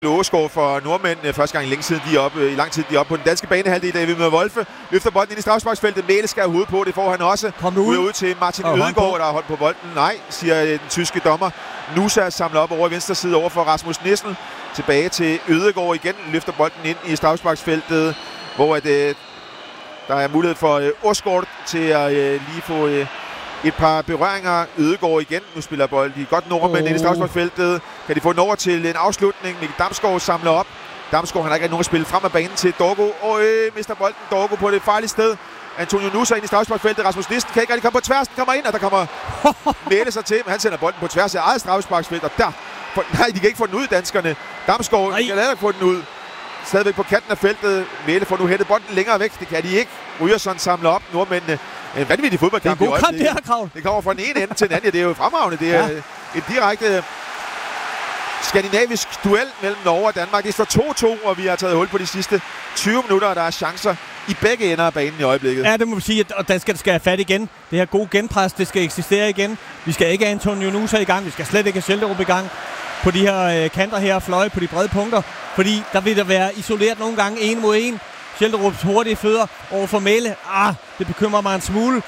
Låsgaard for nordmænd. Første gang i lang tid de er oppe på den danske banehalvdel. David Møller Wolfe løfter bolden ind i straffesparksfeltet. Mæle skal have hovedet på, det får han også. Ud til Martin Ødegaard, der har holdt på bolden. Nej, siger den tyske dommer. Nusa samler op over i venstre side over for Rasmus Nissen. Tilbage til Ødegaard igen. Løfter bolden ind i straffesparksfeltet, hvor der er mulighed for Osgaard til at lige få et par berøringer. Ødegaard igen. Nu spiller bolden godt nordmænd ind i straffesparksfeltet. Kan de få den over til en afslutning? Mikkel Damsgaard samler op. Damsgaard, han har ikke rigtig nogen at spille frem af banen til Dorgo. Og mister bolden. Dorgo på det farlige sted. Antonio Nusa ind i straffesparksfeltet. Rasmus Nissen kan ikke rigtig komme på tværs. Den kommer ind, og der kommer Mæle sig til. Men han sender bolden på tværs af eget straffesparksfelt. Og nej, de kan ikke få den ud, danskerne. Damsgaard kan heller ikke få den ud. Stadigvæk på kanten af feltet. Mæle får nu hættet bolden længere væk. Det kan de ikke. Ryerson samler op. Nordmændene. En vanvittig fodboldkamp. Det er en god kamp, det her, Krav. Det kommer fra den ene ende til den anden. Ja, det er jo fremragende. Det er et direkte skandinavisk duel mellem Norge og Danmark. Det står 2-2, og vi har taget hul på de sidste 20 minutter, og der er chancer i begge ender af banen i øjeblikket. Ja, det må vi sige, og der skal have fat igen. Det her gode genpres, det skal eksistere igen. Vi skal ikke have Antonio Nusa i gang. Vi skal slet ikke have Schjelderup i gang på de her kanter her, fløje på de brede punkter. Fordi der vil der være isoleret nogle gange 1 mod 1. Schjelderups hurtige fødder over for Mæle. Det bekymrer mig en smule.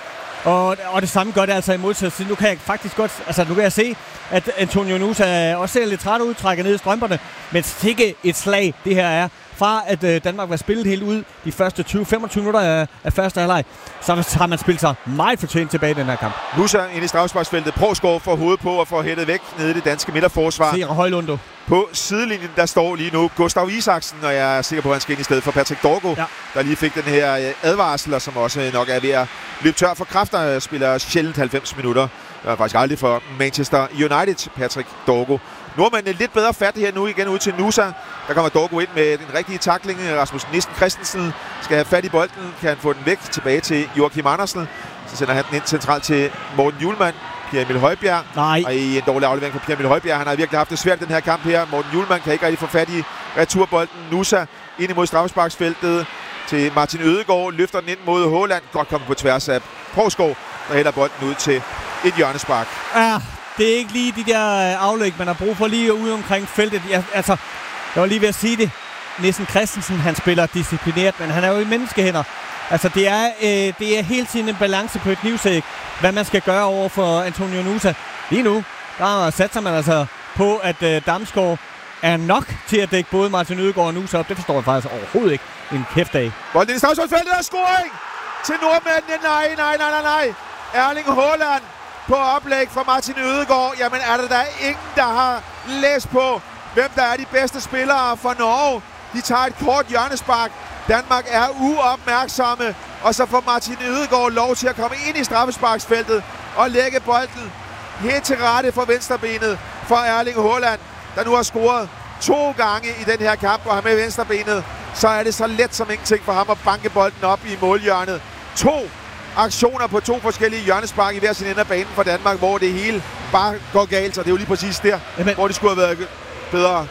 Og det samme gør det altså i modsætning. Nu kan jeg faktisk godt, nu kan jeg se, at Antonio Nusa også ser lidt træt ud, trækker ned i strømperne. Men sikke et slag, det her er. Fra at Danmark var spillet helt ud de første 20-25 minutter af første halvleg, så har man spillet sig meget fortjent tilbage i den her kamp. Nusa ind i straffesparksfeltet. Provsgaard får hovedet på og får hættet væk nede i det danske midterforsvar. Ser Højlund. På sidelinjen, der står lige nu Gustav Isaksen, og jeg er sikker på, at han skal ind i stedet for Patrick Dorgo, der lige fik den her advarsel, som også nok er ved at løbe tør for kræfter. Spiller sjældent 90 minutter. Det var faktisk aldrig for Manchester United, Patrick Dorgo. Nordmændene lidt bedre fat her nu igen ud til Nusa. Der kommer Dorgo ind med den rigtige tackling. Rasmus Nissen Christensen skal have fat i bolden. Kan han få den væk tilbage til Joachim Andersen. Så sender han den ind centralt til Morten Hjulmand. Pierre Emil Højbjerg. Og i en dårlig aflevering fra Pierre Emil Højbjerg. Han har virkelig haft det svært den her kamp her. Morten Hjulmand kan ikke rigtig få fat i returbolden. Nusa ind imod straffesparksfeltet til Martin Ødegaard. Løfter den ind mod Haaland. Godt kommet på tværs af Provsgaard, der hælder bolden ud til et hjørnespark. Det er ikke lige de der aflæg, man har brug for lige ude omkring feltet. Jeg var lige ved at sige det. Nissen Christensen, han spiller disciplineret, men han er jo i menneskehænder. Det er hele tiden en balance på et knivsæg, hvad man skal gøre over for Antonio Nusa. Lige nu, der satser man altså på, at Damsgaard er nok til at dække både Martin Ødegaard og Nusa op. Det forstår jeg faktisk overhovedet ikke. En kæft dag. Bolden i straffesparksfeltet og scoring til nordmændene. Nej. Erling Haaland på oplæg fra Martin Ødegaard. Jamen er der ingen, der har læst på, hvem der er de bedste spillere for Norge. De tager et kort hjørnespark. Danmark er uopmærksomme. Og så får Martin Ødegaard lov til at komme ind i straffesparksfeltet og lægge bolden helt til rette for venstrebenet for Erling Haaland, der nu har scoret 2 gange i den her kamp, og har med venstrebenet. Så er det så let som ingenting for ham at banke bolden op i målhjørnet. 2 aktioner på 2 forskellige hjørnespark i hver sin ende af banen for Danmark, hvor det hele bare går galt, så det er jo lige præcis der, hvor det skulle have været bedre.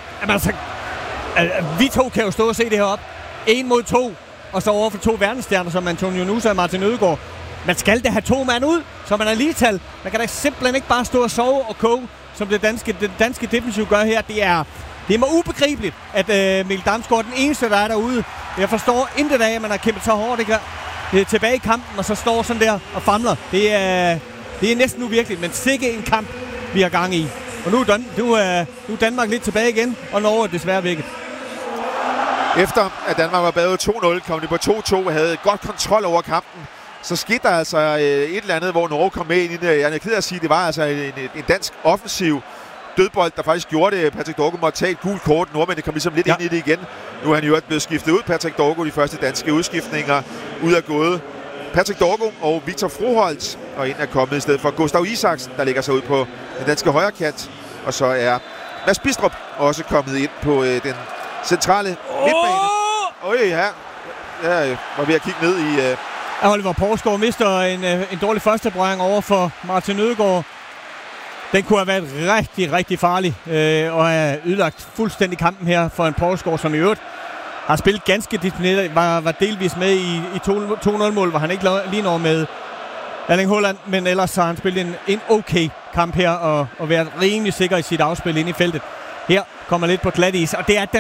Vi to kan jo stå og se det her op. 1 mod 2, og så over for 2 verdensstjerner, som Antonio Nusa og Martin Ødegaard. Man skal da have 2 mand ud, så man er ligetal. Man kan da simpelthen ikke bare stå og sove og koge, som det danske defensiv gør her. Det er mig ubegribeligt, at Mikkel Damsgaard er den eneste, der er derude. Jeg forstår intet af, at man har kæmpet så hårdt tilbage i kampen, og så står sådan der og famler. Det er næsten uvirkeligt, men sikke en kamp, vi har gang i. Og nu er Danmark lidt tilbage igen, og Norge er desværre vækket. Efter at Danmark var bagud 2-0, kom de på 2-2 og havde godt kontrol over kampen. Så skete der altså et eller andet, hvor Norge kom med ind i det. Jeg er ked af at sige, det var altså en dansk offensiv dødbold, der faktisk gjorde det. Patrick Dorgo måtte tage et gult kort. Nordmændene kom ligesom lidt ind i det igen. Nu er han jo blevet skiftet ud. Patrick Dorgo, de første danske udskiftninger, ud af gået. Patrick Dorgo og Victor Froholt, og ind er kommet i stedet for Gustav Isaksen, der lægger sig ud på den danske højre kant. Og så er Mads Bistrup også kommet ind på den centrale midtbane. Ja, var ved at kigge ned i... Oliver Provsgaard mister en dårlig førstebrøring over for Martin Ødegaard. Den kunne have været rigtig, rigtig farlig og have ødelagt fuldstændig kampen her for en Provsgaard, som i øvrigt har spillet ganske disciplineret, var delvis med i 2-0-mål, hvor han ikke lige når med Erling Haaland, men ellers har han spillet en okay kamp her og været rimelig sikker i sit afspil inde i feltet. Her kommer lidt på glat is, og det er